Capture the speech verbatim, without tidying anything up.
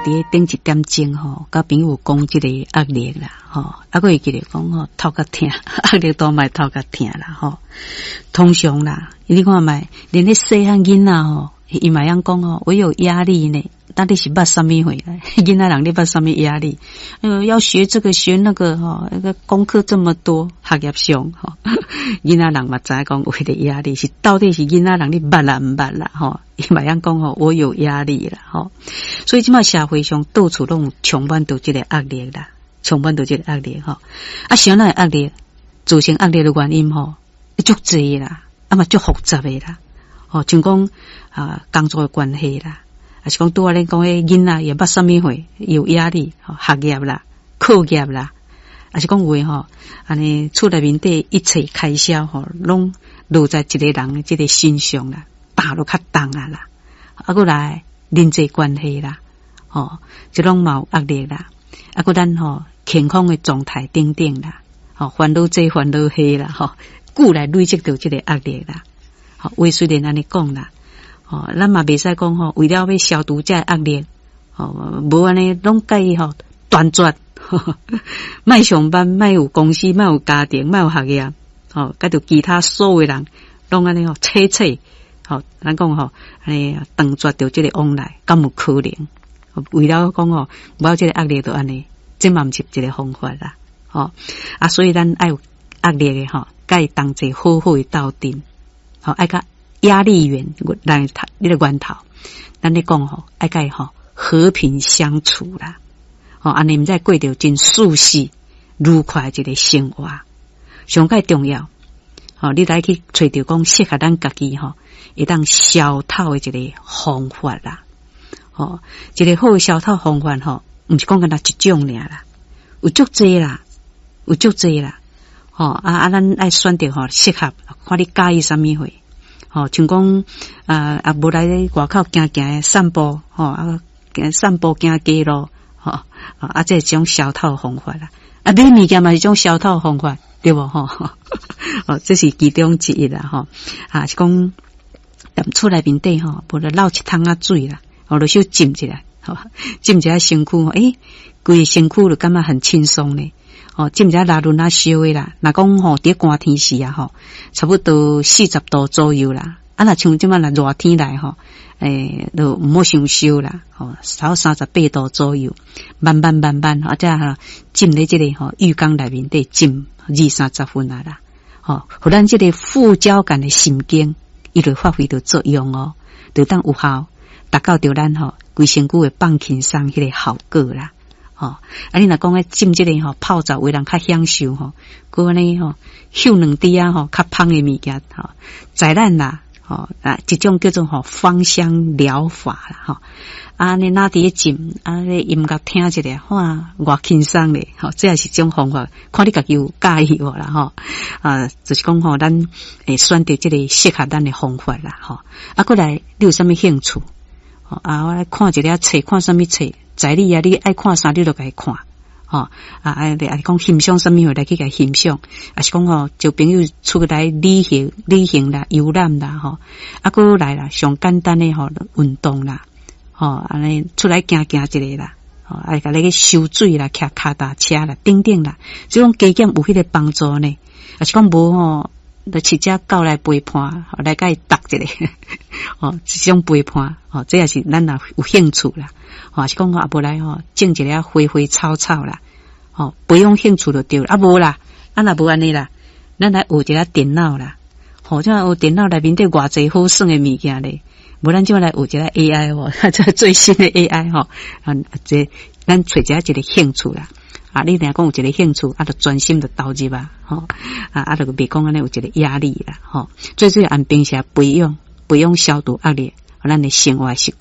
伫顶一点钟吼，甲朋友讲即个压力啦，吼，啊，佫会记得讲吼，头壳痛，压力多买头壳痛啦，吼。通常啦，你看卖，连咧细汉囡仔吼，伊嘛样讲吼，我有压力呢。到底是捌什么回来？囡仔人你捌什么压力？呃，要学这个学那个哈，那个功课这么多，学业上哈，囡仔人嘛知讲有迄个压力是到底是囡仔人你捌啦唔捌啦哈？伊嘛样讲吼，我有压力啦哈，所以即马社会上到处拢充满着即个压力啦，充满着即个压力哈。啊，啥那压力造成压力的原因吼，足济啦，啊嘛足复杂的啦，哦，像讲啊工作的关系啦。还是讲拄仔咧讲迄囡仔也捌什么会有压力，学业啦、课业啦，还是讲有诶吼，安尼厝内面底一切开销吼，拢落在一个人诶即个身上啦，担落较重啊啦，啊过来人际关系啦，吼，即种嘛有压力啦，啊过咱吼健康诶状态等等啦，吼烦恼这烦恼迄啦，吼，久来累积到即个压力啦，吼，话虽然安尼讲啦。哦，咱嘛袂使讲吼，为了要消除这压力，哦，无安尼拢介意吼断绝，卖上班，卖有公司，卖有家庭，卖有学业，哦，甲着其他所有人拢安尼吼切切，吼，咱讲吼，安尼断绝着这个往来，敢有可能？为了讲吼，无有这个压力，就安尼，这嘛毋是一个方法啦，吼啊，所以咱爱有压力嘅吼，该当做好好的斗阵，吼，爱甲。压力源来头，你个源头，咱咧讲吼，爱甲伊吼和平相处啦，吼，安尼毋再过着真舒适、愉快一个生活，上介重要。吼，你来去找着讲适合咱家己吼，会当消透的一个方法啦，吼，一个好的消透方法吼，毋是讲干那一种尔啦，有足济啦，有足济啦，吼啊啊，咱爱选择吼适合，看你介意什么货。吼，像讲啊啊，无来外口行行散步，吼啊，行散步行街路，吼啊，这种消透方法啦。啊，买物件嘛是种消透方法，对无吼？哦，这是其中之一啦，吼啊，是讲踮厝内面底吼，无就漏一桶仔水啦，哦，就小浸一下，吼，浸一下身躯，诶，规个身躯就感觉很轻松咧。哦，浸一下拉轮啊烧诶啦，若讲吼，伫寒天时啊吼，差不多四十度左右啦。啊，若像即摆若热天来吼，诶，都毋好伤烧啦。吼，少三十八度左右，慢慢慢慢，或者哈浸咧即个吼浴缸内面底浸二三十分啊啦。吼，互咱即个副交感的神经，伊就发挥着作用哦，就当有效达到着咱吼规身躯诶放轻松迄个效果啦。哦，啊，你若讲诶浸即个吼泡澡，为人较享受吼，佮安尼吼嗅两滴啊吼较芳诶物件吼，在咱啦吼啊，一种叫做吼芳香疗法啦吼，啊，你拿伫浸，啊，你音乐听一下，哇，偌轻松咧，吼，这也是一种方法，看你家己有介意无啦吼，啊，就是讲吼，咱会选择即个适合咱诶方法啦吼，啊，过来你有啥物兴趣？啊，我来看一个册，看什么册？在你啊，你爱看啥，你就该看。吼、哦、啊，啊，你啊讲欣赏什么话来去甲欣赏，啊是讲吼，就朋友出来旅行、旅行啦、游览啦，吼、哦，啊，搁来啦，上简单的吼运动啦，吼、哦，安尼出来行行一个啦，吼、哦，啊，甲你去收水啦、骑脚踏车啦、等等啦，这种加减有迄个帮助呢。啊是讲无吼。就饲只狗来陪伴，来甲伊搭一个，哦，这种陪伴，哦，这也是咱若有兴趣啦，哦，是讲啊，无来吼，种一个花花草草啦，哦，培养兴趣就对了，啊无啦，啊若无安尼啦，咱来学一下电脑啦，吼、哦，即学电脑内面底偌济好耍诶物件咧，无咱即来学一下 A I 哦，这最新的 A I 吼、哦，啊，这咱找一下一个兴趣啦。啊，你若讲有一个兴趣，啊，就专心就投入啊，吼，啊，啊，就别讲安尼有一个压力啦，吼，最主要按平时培养培养消除压力，咱的生活习惯。